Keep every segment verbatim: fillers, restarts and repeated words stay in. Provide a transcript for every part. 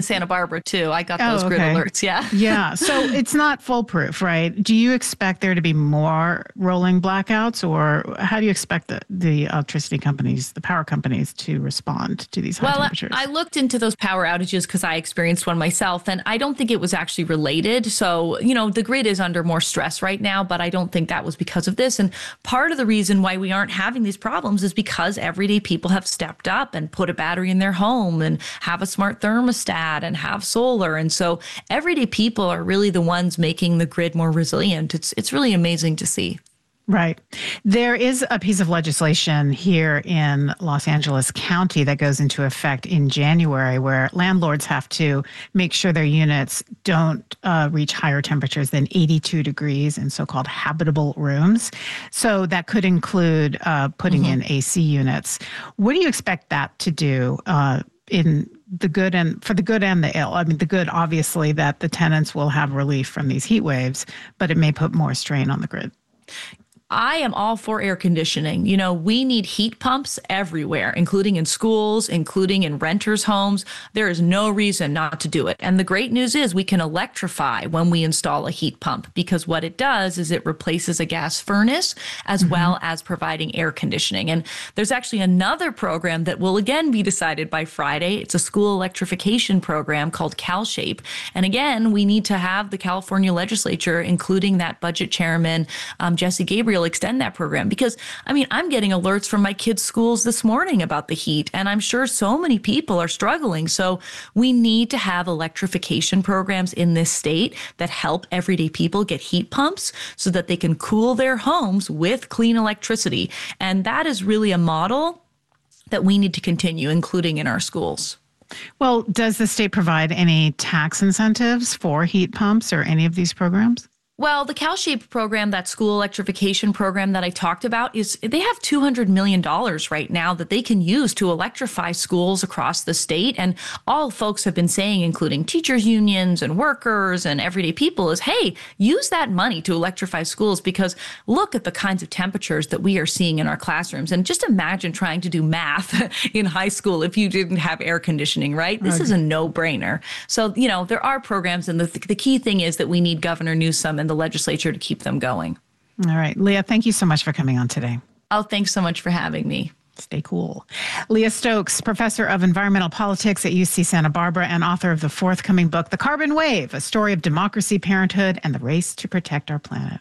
Santa Barbara, too. I got Oh, those grid okay. alerts, yeah. Yeah, so it's not foolproof, right? Do you expect there to be more rolling blackouts, or how do you expect the, the electricity companies, the power companies, to respond to these high Well, temperatures? I looked into those power outages because I experienced one myself, and I don't think it was actually related. So, you know, the grid is under more stress right now, but I don't think that was because of this. And part of the reason why we aren't having these problems is because everyday people have stepped up and put a battery in their home and have a smart thermostat and have solar. And so everyday people are really the ones making the grid more resilient. It's it's really amazing to see. Right. There is a piece of legislation here in Los Angeles County that goes into effect in January where landlords have to make sure their units don't uh, reach higher temperatures than eighty-two degrees in so-called habitable rooms. So that could include uh, putting mm-hmm. in A C units. What do you expect that to do uh, in the good and for the good and the ill? I mean, the good, obviously, that the tenants will have relief from these heat waves, but it may put more strain on the grid. I am all for air conditioning. You know, we need heat pumps everywhere, including in schools, including in renters' homes. There is no reason not to do it. And the great news is we can electrify when we install a heat pump, because what it does is it replaces a gas furnace as mm-hmm. well as providing air conditioning. And there's actually another program that will again be decided by Friday. It's a school electrification program called CalShape. And again, we need to have the California legislature, including that budget chairman, um, Jesse Gabriel, extend that program, because I mean, I'm getting alerts from my kids' schools this morning about the heat, and I'm sure so many people are struggling. So we need to have electrification programs in this state that help everyday people get heat pumps so that they can cool their homes with clean electricity. And that is really a model that we need to continue, including in our schools. Well, does the state provide any tax incentives for heat pumps or any of these programs? Well, the CalShape program, that school electrification program that I talked about, is they have two hundred million dollars right now that they can use to electrify schools across the state. And all folks have been saying, including teachers unions and workers and everyday people, is, hey, use that money to electrify schools, because look at the kinds of temperatures that we are seeing in our classrooms. And just imagine trying to do math in high school if you didn't have air conditioning, right? This okay. is a no-brainer. So, you know, there are programs, and the, the key thing is that we need Governor Newsom and the legislature to keep them going. All right. Leah, thank you so much for coming on today. Oh, thanks so much for having me. Stay cool. Leah Stokes, professor of environmental politics at U C Santa Barbara and author of the forthcoming book, The Carbon Wave, a story of democracy, parenthood, and the race to protect our planet.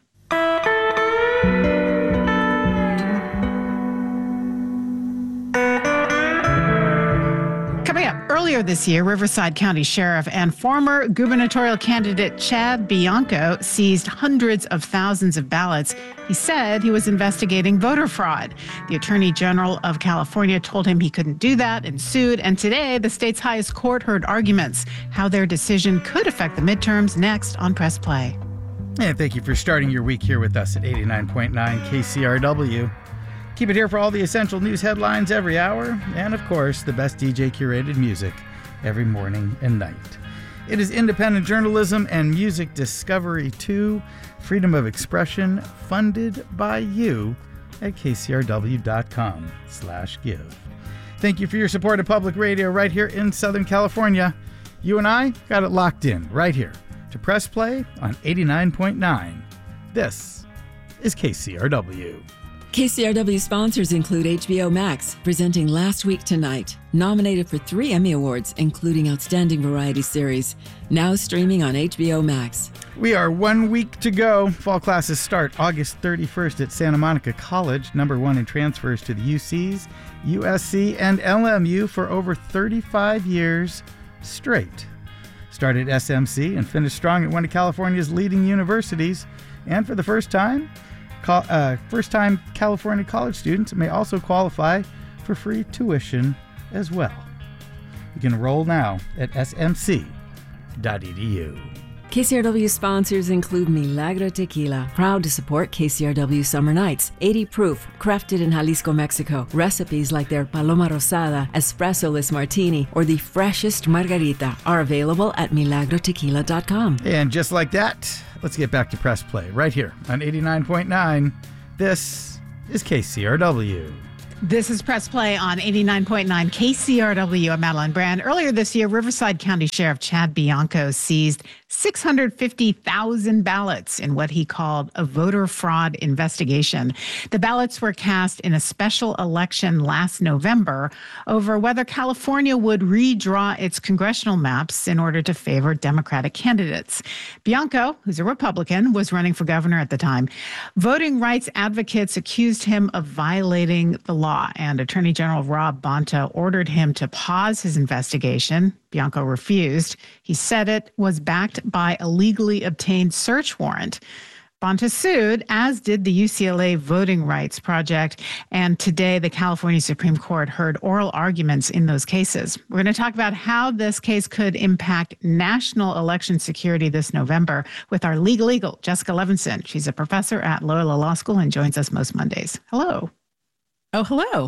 Coming up, earlier this year, Riverside County Sheriff and former gubernatorial candidate Chad Bianco seized hundreds of thousands of ballots. He said he was investigating voter fraud. The Attorney General of California told him he couldn't do that and sued. And today, the state's highest court heard arguments, how their decision could affect the midterms, next on Press Play. And thank you for starting your week here with us at eighty-nine point nine K C R W. Keep it here for all the essential news headlines every hour, and of course, the best D J curated music every morning and night. It is independent journalism and music discovery too, freedom of expression, funded by you at K C R W dot com slash give. Thank you for your support of public radio right here in Southern California. You and I got it locked in right here to Press Play on eighty-nine point nine. This is K C R W. K C R W sponsors include H B O Max, presenting Last Week Tonight, nominated for three Emmy Awards, including Outstanding Variety Series, now streaming on H B O Max. We are one week to go. Fall classes start August thirty-first at Santa Monica College, number one in transfers to the U Cs, U S C, and L M U for over thirty-five years straight. Started at S M C and finished strong at one of California's leading universities, and for the first time, Uh, first-time California college students may also qualify for free tuition as well. You can enroll now at S M C dot E D U. K C R W sponsors include Milagro Tequila, proud to support K C R W Summer Nights, eighty proof, crafted in Jalisco, Mexico. Recipes like their Paloma Rosada, Espresso-less Martini, or the freshest Margarita are available at milagro tequila dot com. And just like that, let's get back to Press Play right here on eighty-nine point nine. This is K C R W. This is Press Play on eighty-nine point nine K C R W. I'm Madeline Brand. Earlier this year, Riverside County Sheriff Chad Bianco seized six hundred fifty thousand ballots in what he called a voter fraud investigation. The ballots were cast in a special election last November over whether California would redraw its congressional maps in order to favor Democratic candidates. Bianco, who's a Republican, was running for governor at the time. Voting rights advocates accused him of violating the law, and Attorney General Rob Bonta ordered him to pause his investigation. Bianco refused. He said it was backed by a legally obtained search warrant. Bonta sued, as did the U C L A Voting Rights Project, and today the California Supreme Court heard oral arguments in those cases. We're going to talk about how this case could impact national election security this November with our legal eagle, Jessica Levinson. She's a professor at Loyola Law School and joins us most Mondays. Hello. Oh, hello.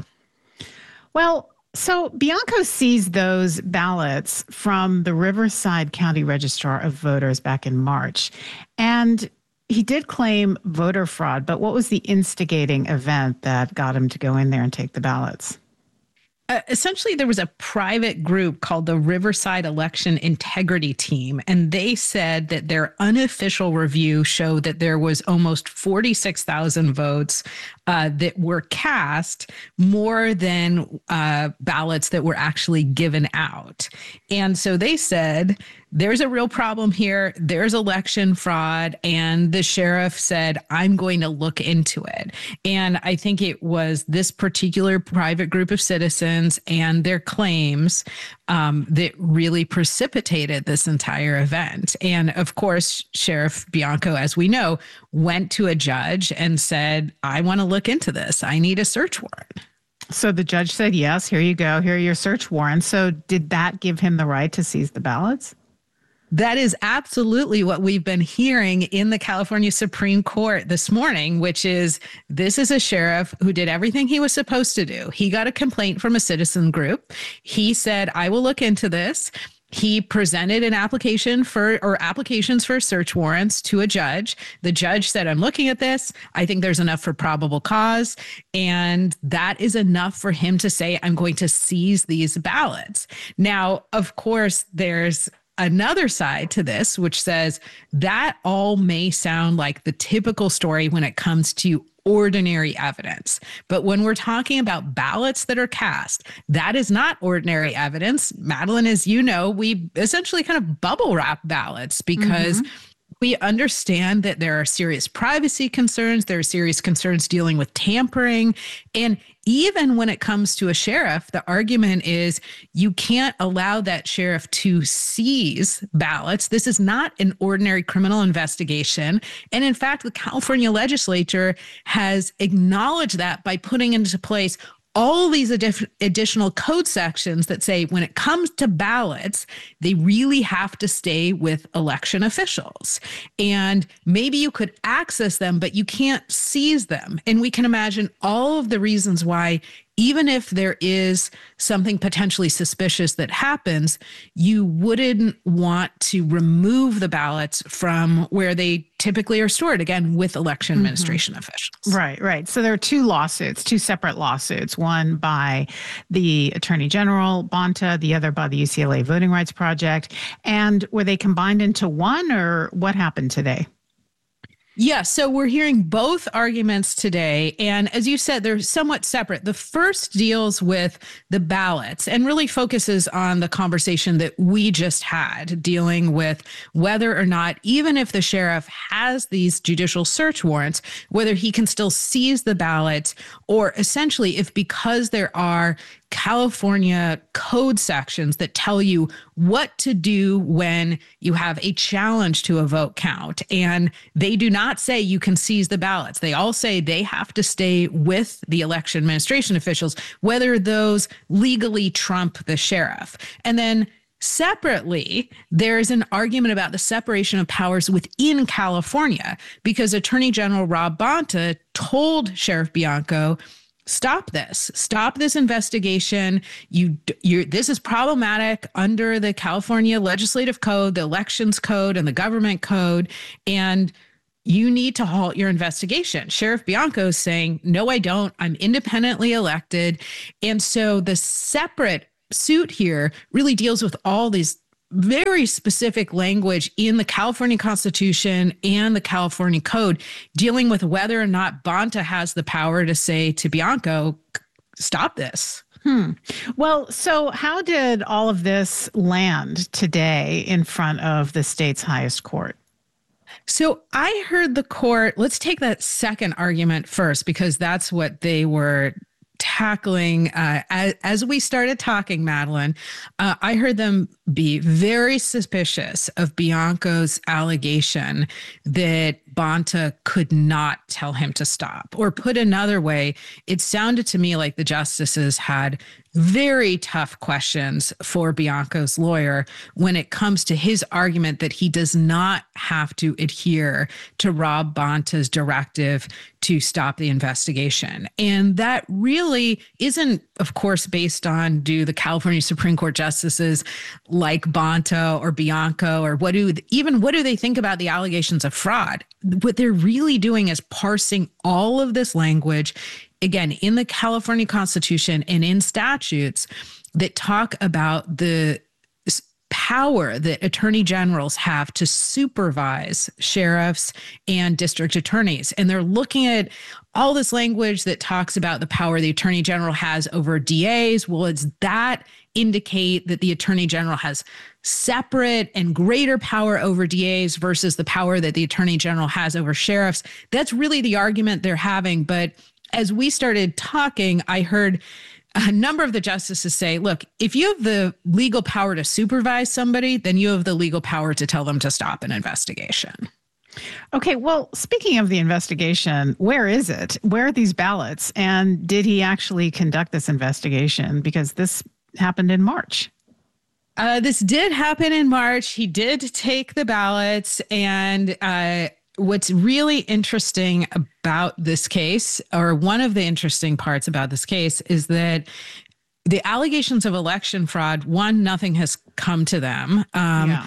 Well, so Bianco seized those ballots from the Riverside County Registrar of Voters back in March. And he did claim voter fraud, but what was the instigating event that got him to go in there and take the ballots? Uh, essentially, there was a private group called the Riverside Election Integrity Team, and they said that their unofficial review showed that there was almost forty-six thousand votes uh, that were cast, more than uh, ballots that were actually given out. And so they said, there's a real problem here. There's election fraud. And the sheriff said, I'm going to look into it. And I think it was this particular private group of citizens and their claims um, that really precipitated this entire event. And of course, Sheriff Bianco, as we know, went to a judge and said, I want to look into this. I need a search warrant. So the judge said, yes, here you go. Here are your search warrants. So did that give him the right to seize the ballots? That is absolutely what we've been hearing in the California Supreme Court this morning, which is this is a sheriff who did everything he was supposed to do. He got a complaint from a citizen group. He said, I will look into this. He presented an application for or applications for search warrants to a judge. The judge said, I'm looking at this. I think there's enough for probable cause. And that is enough for him to say, I'm going to seize these ballots. Now, of course, there's another side to this, which says that all may sound like the typical story when it comes to ordinary evidence. But when we're talking about ballots that are cast, that is not ordinary evidence. Madeline, as you know, we essentially kind of bubble wrap ballots because mm-hmm. we understand that there are serious privacy concerns. There are serious concerns dealing with tampering. And even when it comes to a sheriff, the argument is you can't allow that sheriff to seize ballots. This is not an ordinary criminal investigation. And in fact, the California legislature has acknowledged that by putting into place all these addi- additional code sections that say when it comes to ballots, they really have to stay with election officials. And maybe you could access them, but you can't seize them. And we can imagine all of the reasons why, even if there is something potentially suspicious that happens, you wouldn't want to remove the ballots from where they typically are stored, again, with election administration mm-hmm. officials. Right, right. So there are two lawsuits, two separate lawsuits, one by the Attorney General, Bonta, the other by the U C L A Voting Rights Project. And were they combined into one, or what happened today? Yeah, so we're hearing both arguments today. And as you said, they're somewhat separate. The first deals with the ballots and really focuses on the conversation that we just had, dealing with whether or not, even if the sheriff has these judicial search warrants, whether he can still seize the ballots, or essentially if because there are California code sections that tell you what to do when you have a challenge to a vote count. And they do not say you can seize the ballots. They all say they have to stay with the election administration officials, whether those legally trump the sheriff. And then separately, there's an argument about the separation of powers within California, because Attorney General Rob Bonta told Sheriff Bianco, stop this. Stop this investigation. You, you, this is problematic under the California Legislative Code, the Elections Code, and the Government Code. And you need to halt your investigation. Sheriff Bianco is saying, no, I don't. I'm independently elected. And so the separate suit here really deals with all these very specific language in the California Constitution and the California Code dealing with whether or not Bonta has the power to say to Bianco, stop this. Hmm. Well, so how did all of this land today in front of the state's highest court? So I heard the court, let's take that second argument first, because that's what they were tackling uh, as, as we started talking, Madeline. Uh, I heard them be very suspicious of Bianco's allegation that Bonta could not tell him to stop. Or put another way, it sounded to me like the justices had very tough questions for Bianco's lawyer when it comes to his argument that he does not have to adhere to Rob Bonta's directive to stop the investigation. And that really isn't, of course, based on do the California Supreme Court justices like Bonta or Bianco, or what do even what do they think about the allegations of fraud? What they're really doing is parsing all of this language, again, in the California Constitution and in statutes that talk about the power that attorney generals have to supervise sheriffs and district attorneys. And they're looking at all this language that talks about the power the attorney general has over D As. Well, does that indicate that the attorney general has separate and greater power over D As versus the power that the attorney general has over sheriffs? That's really the argument they're having. But as we started talking, I heard a number of the justices say, look, if you have the legal power to supervise somebody, then you have the legal power to tell them to stop an investigation. Okay, well, speaking of the investigation, where is it? Where are these ballots? And did he actually conduct this investigation? Because this happened in March. Uh, this did happen in March. He did take the ballots. And uh, what's really interesting about this case, or one of the interesting parts about this case, is that the allegations of election fraud, one, nothing has come to them. Um, yeah.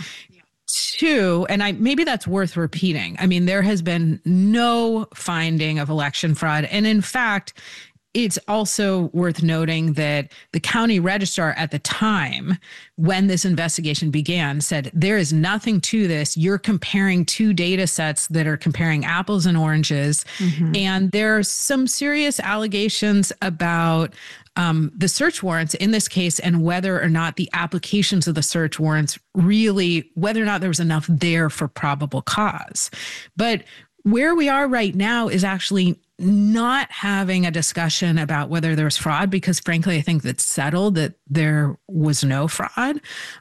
Two, and I maybe that's worth repeating. I mean, there has been no finding of election fraud. And in fact, it's also worth noting that the county registrar at the time when this investigation began said, there is nothing to this. You're comparing two data sets that are comparing apples and oranges. Mm-hmm. And there are some serious allegations about um, the search warrants in this case and whether or not the applications of the search warrants really, whether or not there was enough there for probable cause. But where we are right now is actually not having a discussion about whether there's fraud, because frankly, I think that's settled that there was no fraud.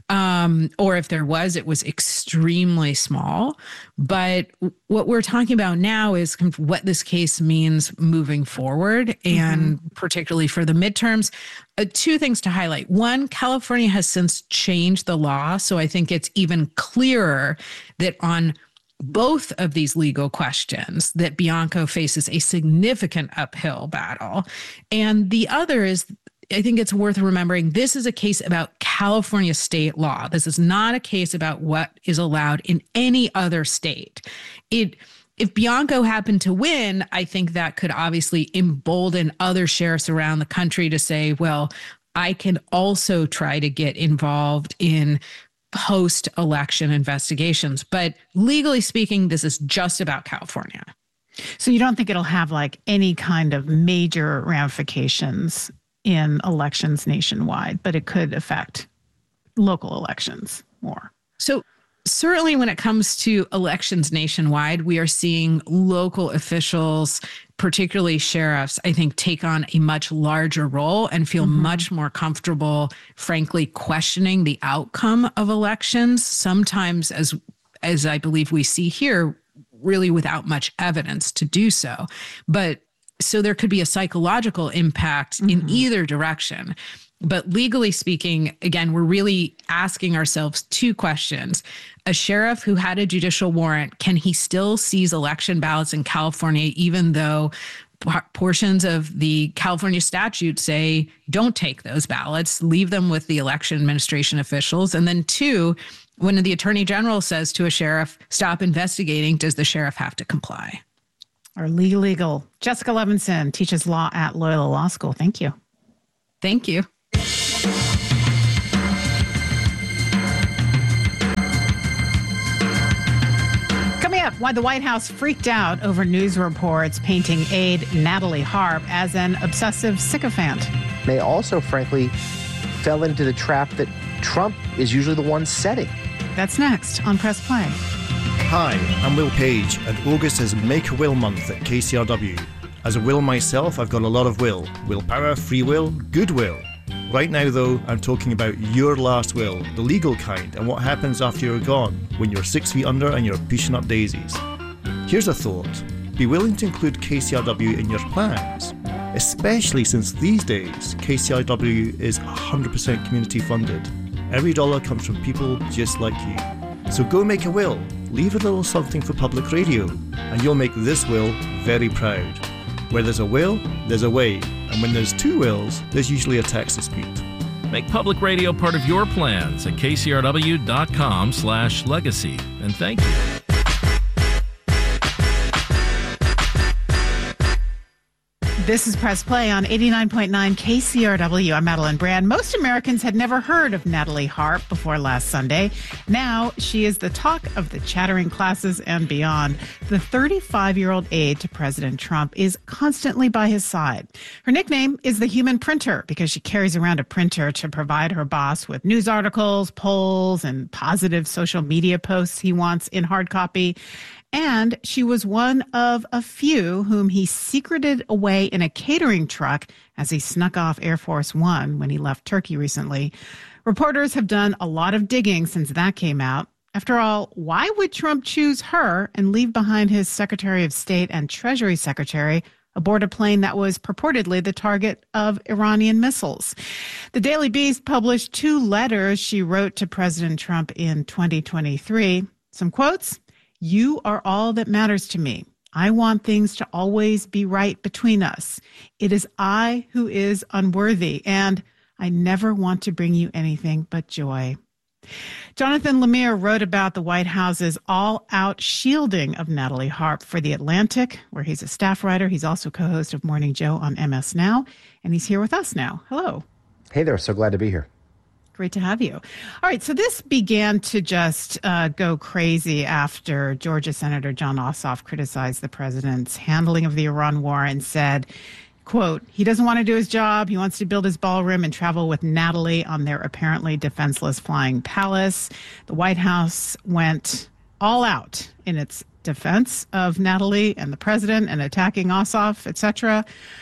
Um, or if there was, it was extremely small. But what we're talking about now is what this case means moving forward, and mm-hmm. particularly for the midterms. Uh, two things to highlight. One, California has since changed the law. So I think it's even clearer that on both of these legal questions that Bianco faces a significant uphill battle. And the other is, I think it's worth remembering, this is a case about California state law. This is not a case about what is allowed in any other state. It If Bianco happened to win, I think that could obviously embolden other sheriffs around the country to say, well, I can also try to get involved in post-election investigations. But legally speaking, this is just about California. So you don't think it'll have like any kind of major ramifications in elections nationwide, but it could affect local elections more? So certainly when it comes to elections nationwide, we are seeing local officials, particularly sheriffs, I think, take on a much larger role and feel mm-hmm. much more comfortable, frankly, questioning the outcome of elections, sometimes, as as I believe we see here, really without much evidence to do so. But so there could be a psychological impact mm-hmm. in either direction. But legally speaking, again, we're really asking ourselves two questions. A sheriff who had a judicial warrant, can he still seize election ballots in California, even though portions of the California statute say, don't take those ballots, leave them with the election administration officials? And then two, When the attorney general says to a sheriff, stop investigating, does the sheriff have to comply? Our legal legal. Jessica Levinson teaches law at Loyola Law School. Thank you. Thank you. Coming up, why the White House freaked out over news reports painting aide Natalie Harp as an obsessive sycophant. They also, frankly, fell into the trap that Trump is usually the one setting. That's next on Press Play. Hi, I'm Will Page, and August is Make a Will Month at K C R W. As a will myself, I've got a lot of will. Willpower, free will, goodwill. Right now, though, I'm talking about your last will, the legal kind, and what happens after you're gone, when you're six feet under and you're pushing up daisies. Here's a thought. Be willing to include K C R W in your plans, especially since these days, K C R W is one hundred percent community funded. Every dollar comes from people just like you. So go make a will, leave a little something for public radio, and you'll make this will very proud. Where there's a will, there's a way, and when there's two wills, there's usually a tax dispute. Make public radio part of your plans at k c r w dot com slash legacy. And thank you. This is Press Play on eighty-nine point nine K C R W. I'm Madeline Brand. Most Americans had never heard of Natalie Harp before last Sunday. Now she is the talk of the chattering classes and beyond. The thirty-five-year-old aide to President Trump is constantly by his side. Her nickname is the Human Printer because she carries around a printer to provide her boss with news articles, polls, and positive social media posts he wants in hard copy. And she was one of a few whom he secreted away in a catering truck as he snuck off Air Force One when he left Turkey recently. Reporters have done a lot of digging since that came out. After all, why would Trump choose her and leave behind his Secretary of State and Treasury Secretary aboard a plane that was purportedly the target of Iranian missiles? The Daily Beast published two letters she wrote to President Trump in twenty twenty-three. Some quotes. You are all that matters to me. I want things to always be right between us. It is I who is unworthy, and I never want to bring you anything but joy. Jonathan Lemire wrote about the White House's all-out shielding of Natalie Harp for The Atlantic, where he's a staff writer. He's also co-host of Morning Joe on M S Now, and he's here with us now. Hello. Hey there. So glad to be here. Great to have you. All right, so this began to just uh, go crazy after Georgia Senator Jon Ossoff criticized the president's handling of the Iran war and said, quote, he doesn't want to do his job. He wants to build his ballroom and travel with Natalie on their apparently defenseless flying palace. The White House went all out in its defense of Natalie and the president and attacking Ossoff, et cetera.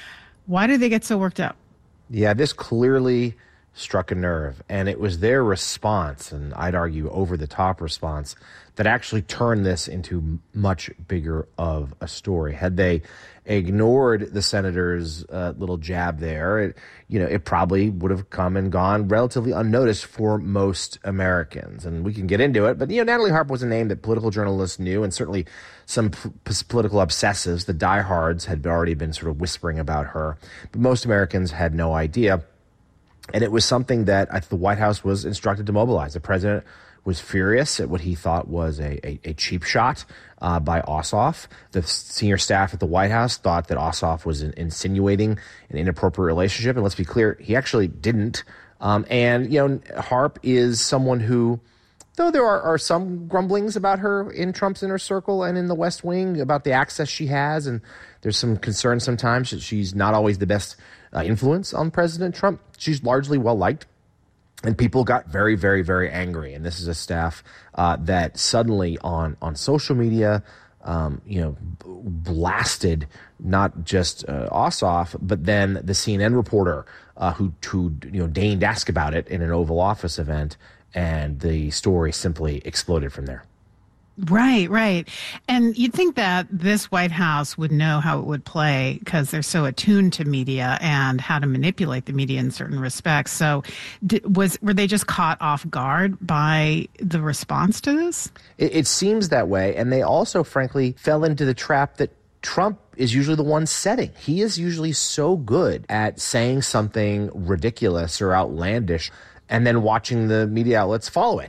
Why did they get so worked up? Yeah, this clearly struck a nerve, and it was their response, and I'd argue over-the-top response, that actually turned this into much bigger of a story. Had they ignored the senator's uh, little jab there, it, you know, it probably would have come and gone relatively unnoticed for most Americans. And we can get into it, but, you know, Natalie Harp was a name that political journalists knew, and certainly some p- political obsessives, the diehards, had already been sort of whispering about her. But most Americans had no idea. And it was something that I, the White House was instructed to mobilize. The president was furious at what he thought was a, a, a cheap shot uh, by Ossoff. The senior staff at the White House thought that Ossoff was in, insinuating an inappropriate relationship. And let's be clear, he actually didn't. Um, and, you know, Harp is someone who, though there are, are some grumblings about her in Trump's inner circle and in the West Wing about the access she has, and there's some concern sometimes that she's not always the best Uh, influence on President Trump, she's largely well-liked, and people got very, very, very angry. And this is a staff uh, that suddenly on, on social media, um, you know, b- blasted not just uh, Ossoff, but then the C N N reporter uh, who, who, you know, deigned ask about it in an Oval Office event, and the story simply exploded from there. Right, right. And you'd think that this White House would know how it would play because they're so attuned to media and how to manipulate the media in certain respects. So was were they just caught off guard by the response to this? It, it seems that way. And they also, frankly, fell into the trap that Trump is usually the one setting. He is usually so good at saying something ridiculous or outlandish and then watching the media outlets follow it.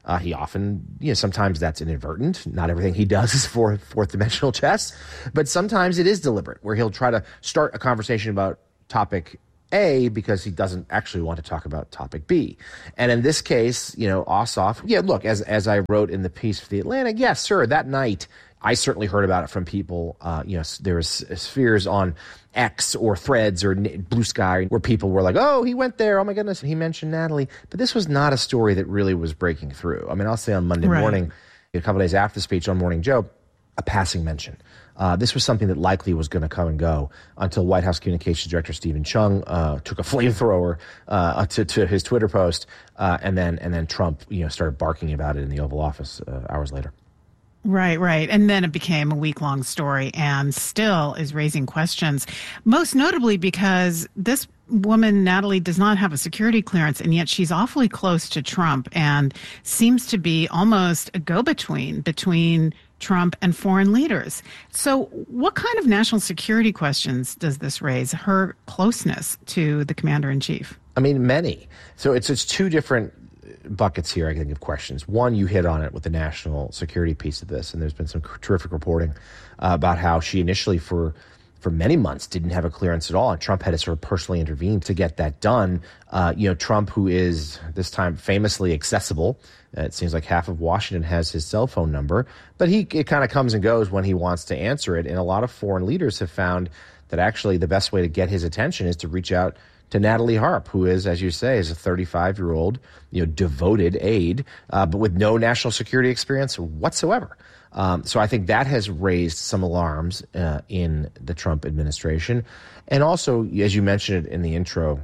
Uh, he often, you know, sometimes that's inadvertent. Not everything he does is for fourth dimensional chess, but sometimes it is deliberate, where he'll try to start a conversation about topic A because he doesn't actually want to talk about topic B. And in this case, you know, Ossoff, yeah, look, as as I wrote in the piece for The Atlantic, yes, sir, that night, I certainly heard about it from people. Uh, you know, there was spheres on X or Threads or Blue Sky where people were like, oh, he went there. Oh, my goodness. He mentioned Natalie. But this was not a story that really was breaking through. I mean, I'll say on Monday right. morning, a couple of days after the speech on Morning Joe, a passing mention. Uh, this was something that likely was going to come and go until White House Communications Director Stephen Chung uh, took a flamethrower uh, to, to his Twitter post, uh, and then and then Trump, you know, started barking about it in the Oval Office uh, hours later. Right, right. And then it became a week-long story and still is raising questions, most notably because this woman, Natalie, does not have a security clearance, and yet she's awfully close to Trump and seems to be almost a go-between between Trump and foreign leaders. So what kind of national security questions does this raise, her closeness to the commander-in-chief? I mean, many. So it's it's two different buckets here, I think, of questions. One, you hit on it with the national security piece of this, and there's been some terrific reporting uh, about how she initially, for for many months, didn't have a clearance at all, and Trump had to sort of personally intervene to get that done. Uh, you know, Trump, who is this time famously accessible, uh, it seems like half of Washington has his cell phone number, but he it kind of comes and goes when he wants to answer it, and a lot of foreign leaders have found that actually the best way to get his attention is to reach out to Natalie Harp, who is, as you say, is a thirty-five-year-old, you know, devoted aide, uh, but with no national security experience whatsoever. Um, so I think that has raised some alarms uh, in the Trump administration. And also, as you mentioned it in the intro,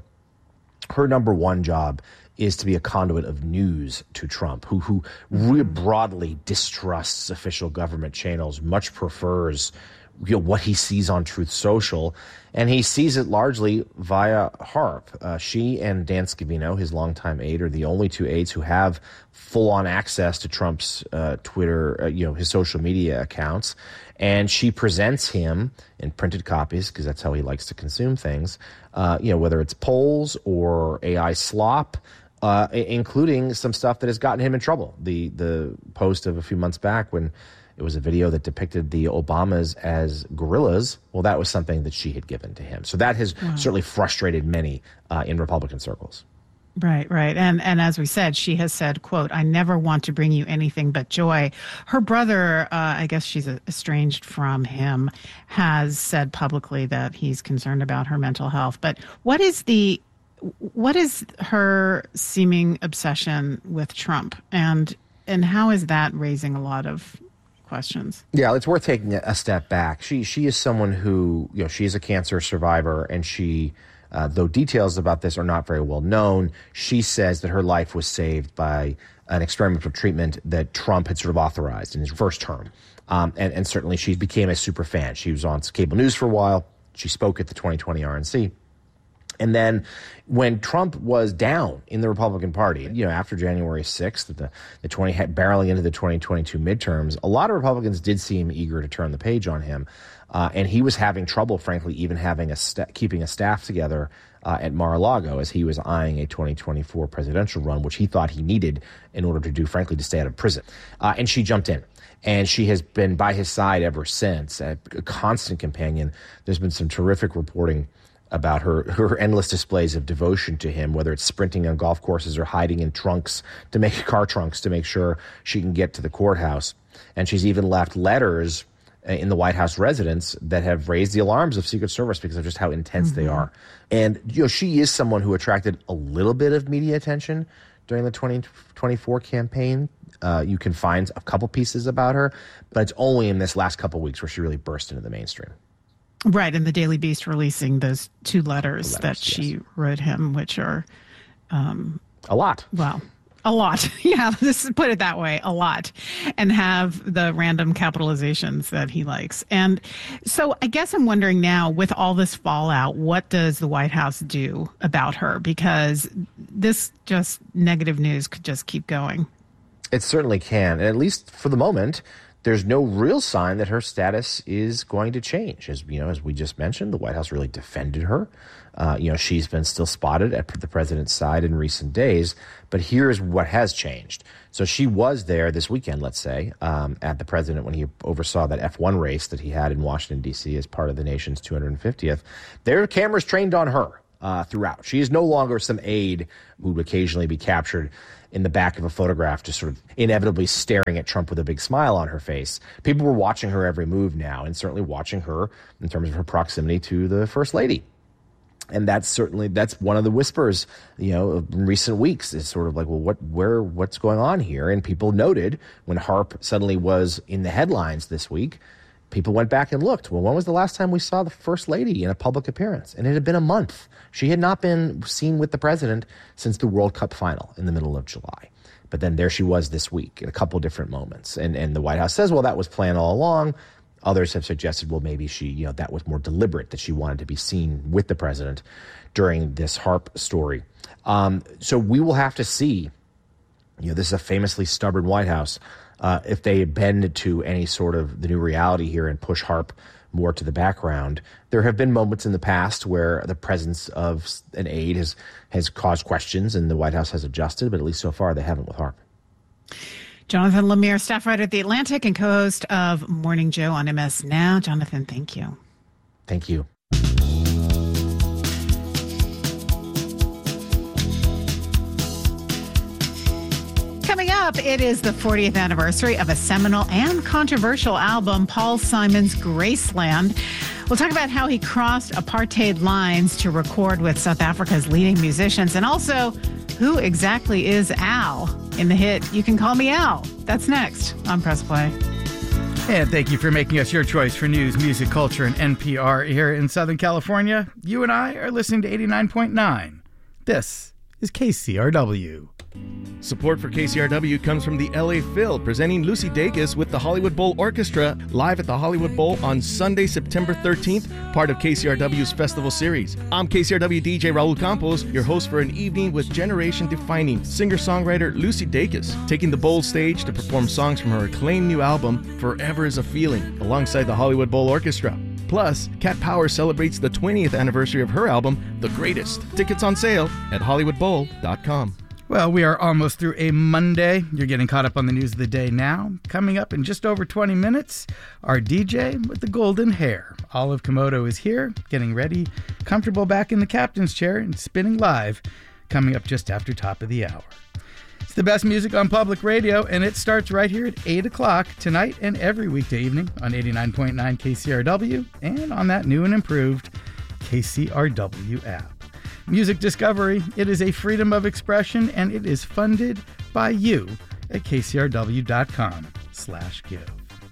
her number one job is to be a conduit of news to Trump, who who really broadly distrusts official government channels, much prefers you know, what he sees on Truth Social, and he sees it largely via Harp. Uh, she and Dan Scavino, his longtime aide, are the only two aides who have full-on access to Trump's uh, Twitter, uh, you know, his social media accounts, and she presents him in printed copies, because that's how he likes to consume things, uh, you know, whether it's polls or A I slop, uh, including some stuff that has gotten him in trouble. The, the post of a few months back when it was a video that depicted the Obamas as gorillas. Well, that was something that she had given to him. So that has wow. certainly frustrated many uh, in Republican circles. Right, right. And and as we said, she has said, quote, I never want to bring you anything but joy. Her brother, uh, I guess she's estranged from him, has said publicly that he's concerned about her mental health. But what is the what is her seeming obsession with Trump? And and how is that raising a lot of questions? Yeah, it's worth taking a step back. She she is someone who, you know, she is a cancer survivor, and she, uh, though details about this are not very well known, she says that her life was saved by an experimental treatment that Trump had sort of authorized in his first term. Um, and, and certainly she became a super fan. She was on cable news for a while. She spoke at the twenty twenty R N C. And then when Trump was down in the Republican Party, you know, after January sixth, the, the twenty barreling into the twenty twenty-two midterms, a lot of Republicans did seem eager to turn the page on him. Uh, and he was having trouble, frankly, even having a sta- keeping a staff together uh, at Mar-a-Lago as he was eyeing a twenty twenty-four presidential run, which he thought he needed in order to do, frankly, to stay out of prison. Uh, and she jumped in. And she has been by his side ever since, a, a constant companion. There's been some terrific reporting about her, her endless displays of devotion to him, whether it's sprinting on golf courses or hiding in trunks to make car trunks to make sure she can get to the courthouse. And she's even left letters in the White House residence that have raised the alarms of Secret Service because of just how intense mm-hmm. they are. And, you know, she is someone who attracted a little bit of media attention during the twenty twenty-four campaign. Uh, you can find a couple pieces about her, but it's only in this last couple weeks where she really burst into the mainstream. Right, and the Daily Beast releasing those two letters, letters that she yes. wrote him, which are... Um, a lot. Well, a lot. Yeah, let's put it that way, a lot. And have the random capitalizations that he likes. And so I guess I'm wondering now, with all this fallout, what does the White House do about her? Because this just negative news could just keep going. It certainly can. And at least for the moment, there's no real sign that her status is going to change. As you know, as we just mentioned, the White House really defended her. Uh, you know, she's been still spotted at the president's side in recent days. But here's what has changed. So she was there this weekend, let's say, um, at the president when he oversaw that F one race that he had in Washington, D C as part of the nation's two hundred fiftieth. There are cameras trained on her uh, throughout. She is no longer some aide who would occasionally be captured in the back of a photograph, just sort of inevitably staring at Trump with a big smile on her face. People were watching her every move now, and certainly watching her in terms of her proximity to the First Lady. And that's certainly, that's one of the whispers, you know, in recent weeks is sort of like, well, what, where, what's going on here? And people noted when Harp suddenly was in the headlines this week, people went back and looked. Well, when was the last time we saw the First Lady in a public appearance? And it had been a month. She had not been seen with the president since the World Cup final in the middle of July. But then there she was this week in a couple different moments. And, and the White House says, well, that was planned all along. Others have suggested, well, maybe she, you know, that was more deliberate, that she wanted to be seen with the president during this Harp story. Um, so we will have to see, you know, this is a famously stubborn White House, uh, if they bend to any sort of the new reality here and push Harp more to the background. There have been moments in the past where the presence of an aide has, has caused questions and the White House has adjusted, but at least so far they haven't with Harp. Jonathan Lemire, staff writer at The Atlantic and co-host of Morning Joe on M S Now. Jonathan, thank you. Thank you. Coming up, it is the fortieth anniversary of a seminal and controversial album, Paul Simon's Graceland. We'll talk about how he crossed apartheid lines to record with South Africa's leading musicians, and also who exactly is Al in the hit You Can Call Me Al. That's next on Press Play. And thank you for making us your choice for news, music, culture, and N P R here in Southern California. You and I are listening to eighty-nine point nine. This is K C R W. Support for K C R W comes from the L A Phil, presenting Lucy Dacus with the Hollywood Bowl Orchestra live at the Hollywood Bowl on Sunday, September thirteenth, part of K C R W's festival series. I'm K C R W D J Raul Campos, your host for an evening with generation-defining singer-songwriter Lucy Dacus, taking the bold stage to perform songs from her acclaimed new album, Forever is a Feeling, alongside the Hollywood Bowl Orchestra. Plus, Cat Power celebrates the twentieth anniversary of her album, The Greatest. Tickets on sale at hollywood bowl dot com. Well, we are almost through a Monday. You're getting caught up on the news of the day now. Coming up in just over twenty minutes, our D J with the golden hair. Olive Komodo is here, getting ready, comfortable back in the captain's chair and spinning live, coming up just after top of the hour. It's the best music on public radio, and it starts right here at eight o'clock tonight and every weekday evening on eighty-nine point nine K C R W and on that new and improved K C R W app. Music Discovery, it is a freedom of expression, and it is funded by you at k c r w dot com slash give.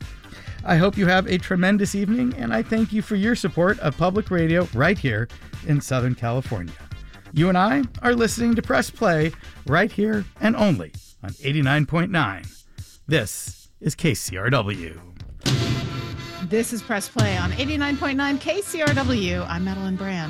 I hope you have a tremendous evening, and I thank you for your support of public radio right here in Southern California. You and I are listening to Press Play right here and only on eighty-nine point nine. This is K C R W. This is Press Play on eighty-nine point nine K C R W. I'm Madeline Brand.